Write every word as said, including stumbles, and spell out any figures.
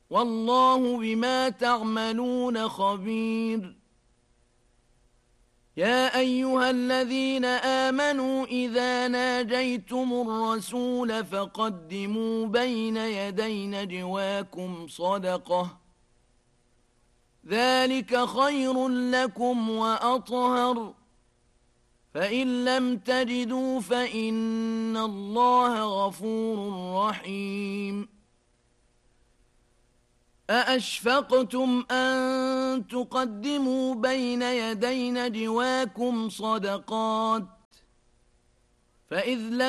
والله بما تعملون خبير. يا أيها الذين آمنوا إذا ناجيتم الرسول فقدموا بين يدي نجواكم صدقة، ذلك خير لكم وأطهر، فإن لم تجدوا فإن الله غفور رحيم. أأشفقتم أن تقدموا بين يدي نجواكم صدقات، فإذ لم